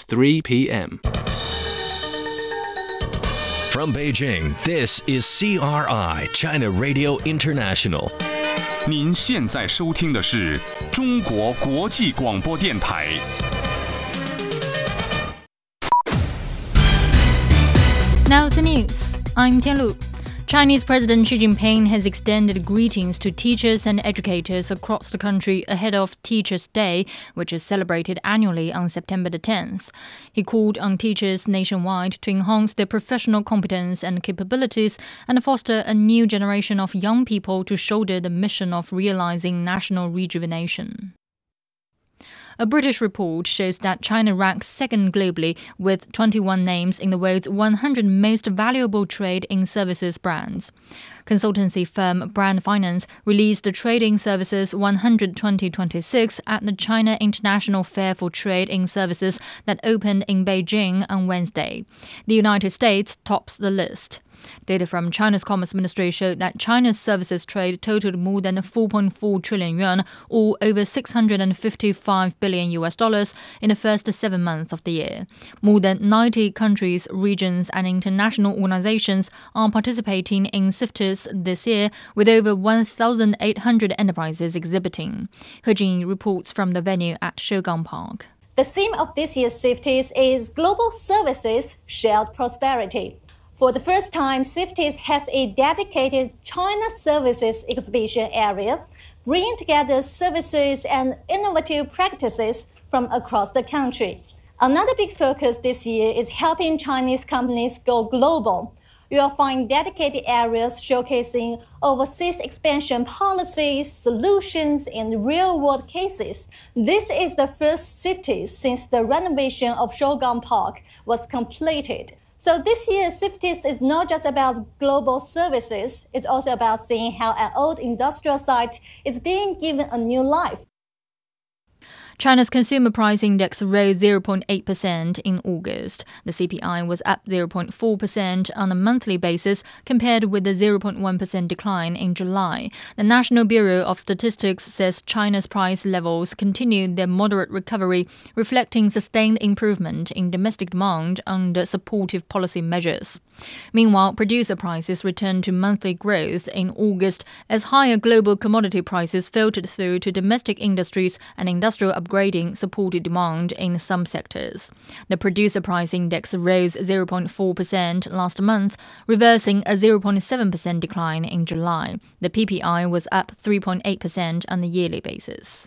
It's 3 p.m. From Beijing, this is CRI, China Radio International. 您现在收听的是中国国际广播电台。 Now the news. I'm Tianlu. Chinese President Xi Jinping has extended greetings to teachers and educators across the country ahead of Teachers' Day, which is celebrated annually on September the 10th. He called on teachers nationwide to enhance their professional competence and capabilities and foster a new generation of young people to shoulder the mission of realizing national rejuvenation. A British report shows that China ranks second globally with 21 names in the world's 100 most valuable trade in services brands. Consultancy firm Brand Finance released the Trading Services 100 2026 at the China International Fair for Trade in Services that opened in Beijing on Wednesday. The United States tops the list. Data from China's Commerce Ministry showed that China's services trade totaled more than 4.4 trillion yuan, or over $655 billion in the first 7 months of the year. More than 90 countries, regions, and international organizations are participating in CIFTIS this year, with over 1,800 enterprises exhibiting. He Jing reports from the venue at Shougang Park. The theme of this year's CIFTIS is Global Services, Shared Prosperity. For the first time, CIFTIS has a dedicated China Services exhibition area, bringing together services and innovative practices from across the country. Another big focus this year is helping Chinese companies go global. You will find dedicated areas showcasing overseas expansion policies, solutions, and real-world cases. This is the first CIFTIS since the renovation of Shougang Park was completed. So this year, CIFTIS is not just about global services, it's also about seeing how an old industrial site is being given a new life. China's consumer price index rose 0.8% in August. The CPI was up 0.4% on a monthly basis compared with the 0.1% decline in July. The National Bureau of Statistics says China's price levels continued their moderate recovery, reflecting sustained improvement in domestic demand under supportive policy measures. Meanwhile, producer prices returned to monthly growth in August as higher global commodity prices filtered through to domestic industries and industrial upgrading supported demand in some sectors. The producer price index rose 0.4% last month, reversing a 0.7% decline in July. The PPI was up 3.8% on a yearly basis.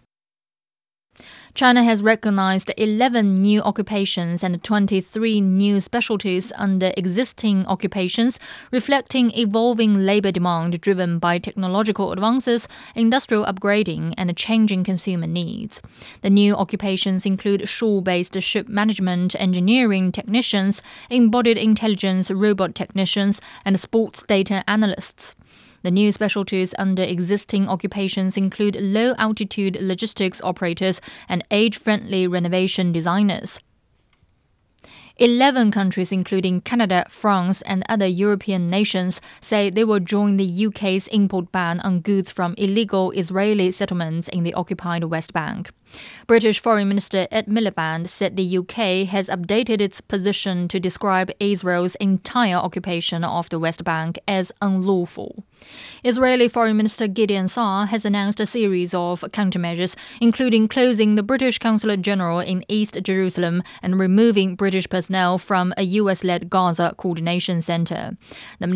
China has recognized 11 new occupations and 23 new specialties under existing occupations, reflecting evolving labor demand driven by technological advances, industrial upgrading, and changing consumer needs. The new occupations include shore-based ship management engineering technicians, embodied intelligence robot technicians, and sports data analysts. The new specialties under existing occupations include low-altitude logistics operators and age-friendly renovation designers. 11 countries, including Canada, France, and other European nations, say they will join the UK's import ban on goods from illegal Israeli settlements in the occupied West Bank. British Foreign Minister Ed Miliband said the UK has updated its position to describe Israel's entire occupation of the West Bank as unlawful. Israeli Foreign Minister Gideon Saar has announced a series of countermeasures, including closing the British Consulate General in East Jerusalem and removing British personnel from a US-led Gaza coordination center. The